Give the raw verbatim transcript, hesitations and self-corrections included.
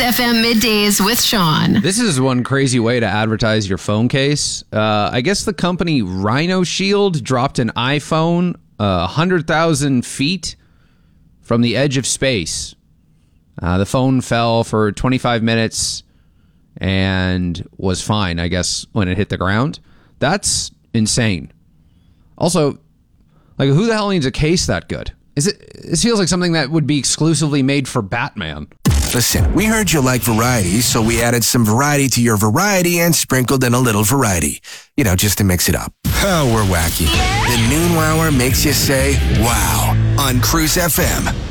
F M Middays with Sean. This is one crazy way to advertise your phone case. Uh, I guess the company Rhino Shield dropped an iPhone uh, one hundred thousand feet from the edge of space. Uh, the phone fell for twenty-five minutes and was fine, I guess, when it hit the ground. That's insane. Also, like, who the hell needs a case that good? Is it? This feels like something that would be exclusively made for Batman. Listen, we heard you like variety, so we added some variety to your variety and sprinkled in a little variety. You know, just to mix it up. Oh, we're wacky. The Noon Hour makes you say, wow, on Cruise F M.